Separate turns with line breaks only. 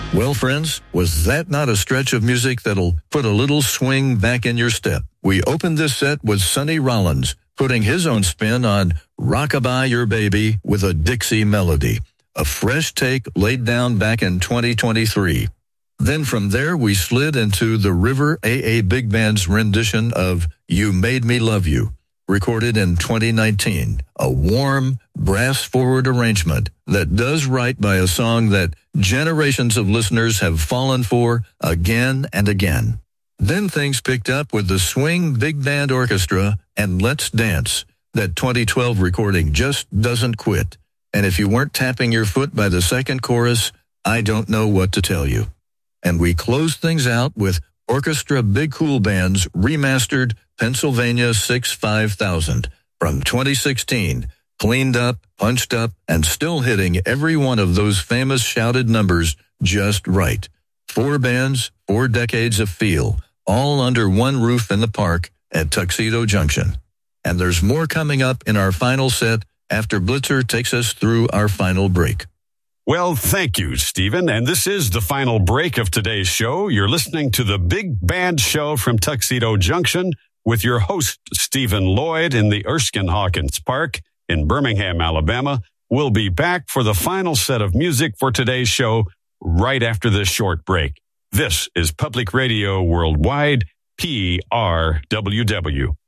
Well, friends, was that not a stretch of music that'll put a little swing back in your step? We opened this set with Sonny Rollins, putting his own spin on Rockabye Your Baby with a Dixie melody, a fresh take laid down back in 2023. Then from there, we slid into the River AA Big Band's rendition of You Made Me Love You, recorded in 2019, a warm, brass-forward arrangement that does right by a song that generations of listeners have fallen for again and again. Then things picked up with the Swing Big Band Orchestra and Let's Dance. That 2012 recording just doesn't quit. And if you weren't tapping your foot by the second chorus, I don't know what to tell you. And we closed things out with Orchestra Big Cool Band's remastered Pennsylvania 65000 from 2016, cleaned up, punched up, and still hitting every one of those famous shouted numbers just right. 4 bands, 4 decades of feel, all under one roof in the park at Tuxedo Junction. And there's more coming up in our final set after Blitzer takes us through our final break.
Well, thank you, Stephen. And this is the final break of today's show. You're listening to the Big Band Show from Tuxedo Junction with your host, Stephen Lloyd, in the Erskine Hawkins Park in Birmingham, Alabama. We'll be back for the final set of music for today's show right after this short break. This is Public Radio Worldwide, PRWW.